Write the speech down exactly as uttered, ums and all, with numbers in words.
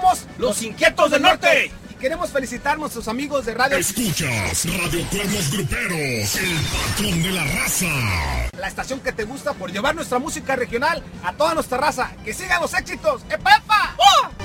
somos Los Inquietos del Norte. Y queremos felicitar a nuestros amigos de radio. Escuchas Radio Cuernos Gruperos, el patrón de la raza. La estación que te gusta por llevar nuestra música regional a toda nuestra raza. ¡Que sigan los éxitos! ¡Epa, epa! ¡Oh!